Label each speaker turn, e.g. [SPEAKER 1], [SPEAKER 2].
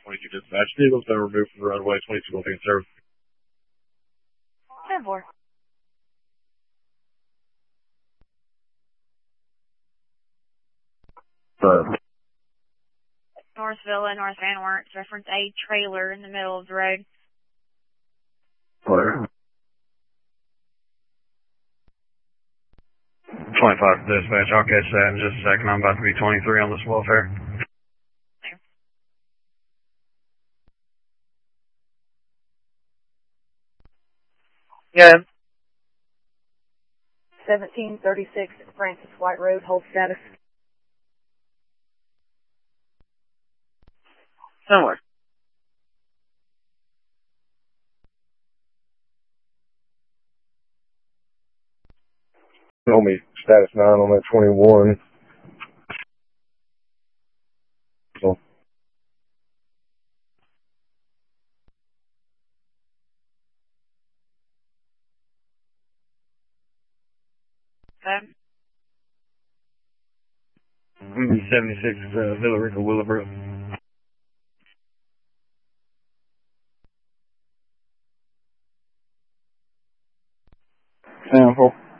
[SPEAKER 1] 22 dispatch. Vehicle's been removed from the roadway. 22 will be in service.
[SPEAKER 2] 10-4. North Villa, North Van Wert, reference a trailer in the middle of the road.
[SPEAKER 1] Clear. 25 dispatch. I'll catch that in just a second. I'm about to be 23 on this welfare.
[SPEAKER 2] Yeah. 1736 Francis White Road, hold status. Somewhere.
[SPEAKER 1] Tell me status 9 on that 21. So.
[SPEAKER 2] Okay.
[SPEAKER 1] 76 Villa Rica Willowbrook. 10-4.